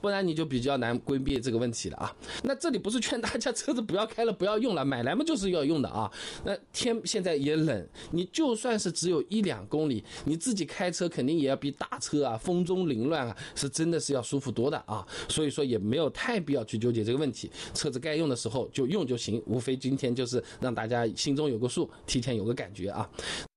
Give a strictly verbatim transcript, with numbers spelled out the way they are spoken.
不然你就比较难规避这个问题了啊。那这里不是劝大家车子不要开了不要用了，买来嘛就是要用的啊。那天现在也冷，你就算是只有一两公里，你自己开车肯定也要比大车啊风中凌乱啊是真的是要舒服多的啊。所以说也没有太必要去纠结这个问题，车子该用的时候就用就行，无非今天就是让大家心中有个数，提前有个感觉啊。